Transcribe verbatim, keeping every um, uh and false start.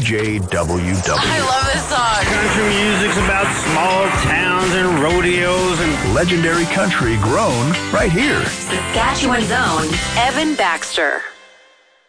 J W W. I love this song. Country music's about small towns and rodeos and legendary country grown right here. Saskatchewan's own Evan Baxter.